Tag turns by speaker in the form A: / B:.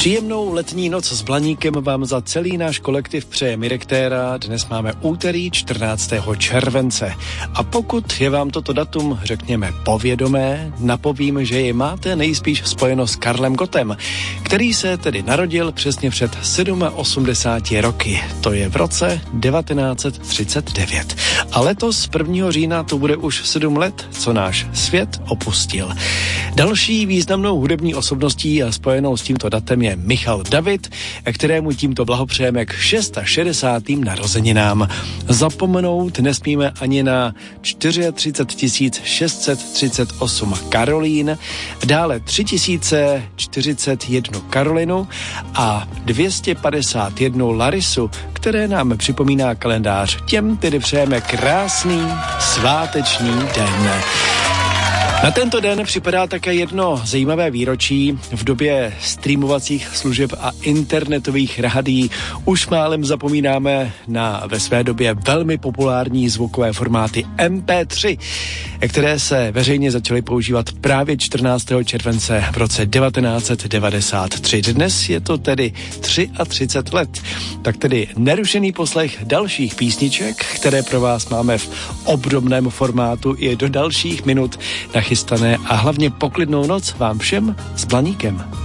A: Příjemnou letní noc s Blaníkem vám za celý náš kolektiv přeje Mirek Téra. Dnes máme úterý 14. července. A pokud je vám toto datum, řekněme, povědomé, napovím, že je máte nejspíš spojeno s Karlem Gottem, který se tedy narodil přesně před 87 roky. To je v roce 1939. A letos 1. října to bude už 7 let, co náš svět opustil. Další významnou hudební osobností a spojenou s tímto datem je Michal David, kterému tímto blahopřejeme k 660. narozeninám. Zapomenout nesmíme ani na 34 638 Karolín, dále 3041 Karolinu a 251 Larisu, které nám připomíná kalendář. Těm tedy přejeme krásný sváteční den. Na tento den připadá také jedno zajímavé výročí. V době streamovacích služeb a internetových rádií už málem zapomínáme na ve své době velmi populární zvukové formáty MP3, které se veřejně začaly používat právě 14. července v roce 1993. Dnes je to tedy 33 let. Tak tedy nerušený poslech dalších písniček, které pro vás máme v obdobném formátu i do dalších minut nachystané a hlavně poklidnou noc vám všem s Blaníkem.